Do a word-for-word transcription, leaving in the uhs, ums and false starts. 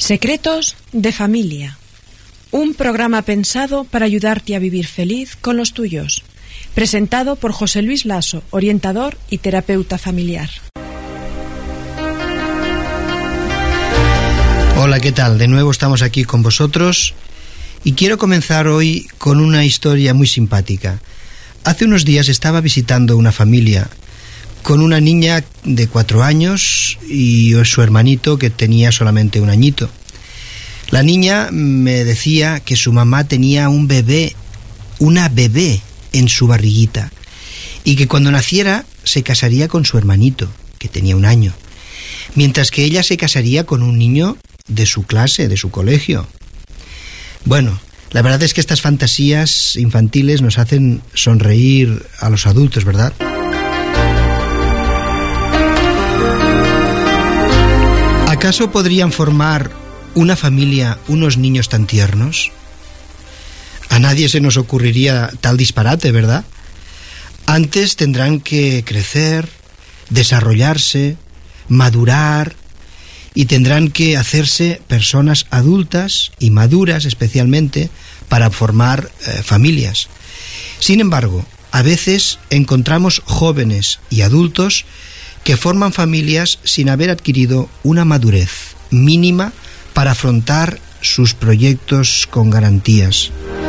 Secretos de familia. Un programa pensado para ayudarte a vivir feliz con los tuyos. Presentado por José Luis Lasso, orientador y terapeuta familiar. Hola, ¿qué tal? De nuevo estamos aquí con vosotros y quiero comenzar hoy con una historia muy simpática. Hace unos días estaba visitando una familia con una niña de cuatro años y su hermanito que tenía solamente un añito. La niña me decía que su mamá tenía un bebé, una bebé en su barriguita y que cuando naciera se casaría con su hermanito, que tenía un año, mientras que ella se casaría con un niño de su clase, de su colegio. Bueno, la verdad es que estas fantasías infantiles nos hacen sonreír a los adultos, ¿verdad? ¿Acaso podrían formar una familia unos niños tan tiernos? A nadie se nos ocurriría tal disparate, ¿verdad? Antes tendrán que crecer, desarrollarse, madurar y tendrán que hacerse personas adultas y maduras especialmente para formar eh, familias. Sin embargo, a veces encontramos jóvenes y adultos que forman familias sin haber adquirido una madurez mínima para afrontar sus proyectos con garantías.